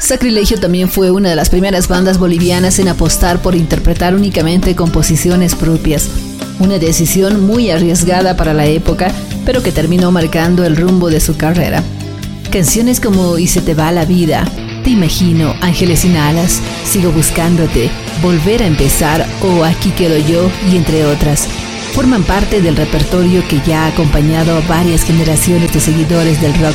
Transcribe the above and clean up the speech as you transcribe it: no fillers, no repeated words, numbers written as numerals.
Sacrilegio también fue una de las primeras bandas bolivianas en apostar por interpretar únicamente composiciones propias. Una decisión muy arriesgada para la época, pero que terminó marcando el rumbo de su carrera. Canciones como Y se te va la vida, Te imagino, Ángeles sin alas, Sigo buscándote, Volver a empezar o Aquí quedo yo, y entre otras, forman parte del repertorio que ya ha acompañado a varias generaciones de seguidores del rock